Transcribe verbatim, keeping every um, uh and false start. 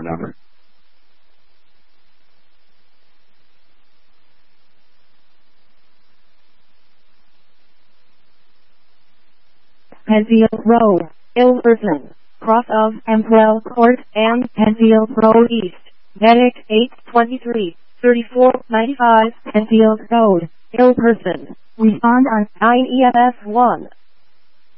number. Penfield Road, Ilverston, cross of Emperor Court and Penfield Road East, Medic eight twenty-three, thirty-four ninety-five, Penfield Road, Ilverston. Respond on nine E F F one.